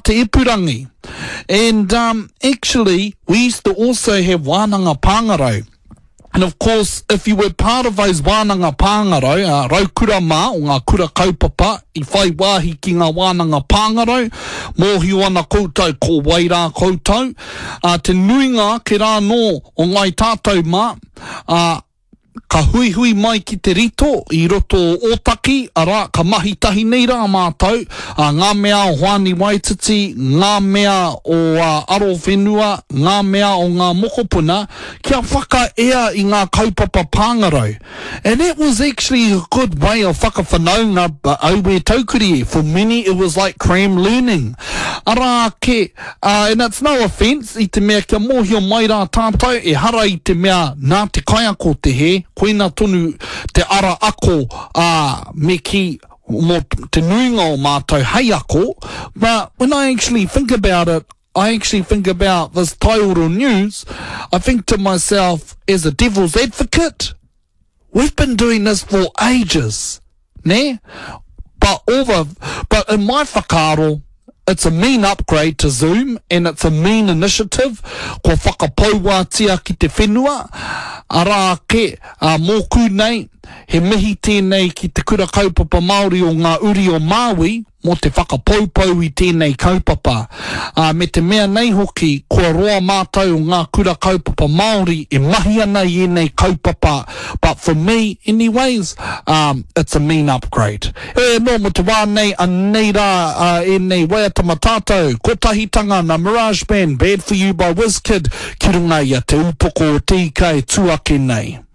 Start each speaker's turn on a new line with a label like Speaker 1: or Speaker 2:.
Speaker 1: te ipurangi. And actually, we used to also have wānanga pāngarau. And of course, if you were part of those wānanga pāngarau, raukura mā o ngā kura kaupapa, I whai wāhi ki ngā wānanga pāngarau, mōhi ana koutou ko wairā koutou, te nuinga ke rā no o ngai tātou mā, ka hui hui mai ki te rito I roto o Otaki, ara ka mahi tahi nei rā mātou, ngā mea o Hoani Waititi, ngā mea o Aro Whenua, ngā mea o ngā mokopuna, kia whaka ea I ngā kaupapa pāngarau. And it was actually a good way of whakawhanaunga auwe taukuri. For many it was like cram learning. Ara ke, and it's no offence, I te mea kia mōhio mai rā tātou, e hara I te mea nā te kaiako te he, koina tonu te ara ako me ki mo te nuinga o mātou hei ako. But when I actually think about it, I actually think about this Taioro News, I think to myself, as a devil's advocate, we've been doing this for ages, ne? But in my whakaaro, it's a mean upgrade to Zoom, and it's a mean initiative. Ko whakapauatia ki te whenua. Ara ke, mōku nei, he mihi tēnei ki te kura kaupapa Māori o ngā uri o Māui, mo te whakapaupau I tēnei kaupapa. Me te mea nei hoki, kua roa mātou o ngā kura kaupapa Māori, e mahi ana I nei kaupapa. But for me, anyways, it's a mean upgrade. No mo te wānei, anei rā, e nei waiatama tātou, kotahitanga na Mirage Band, Bad For You by WizKid, ki runga ia te upoko o TK tuake nei.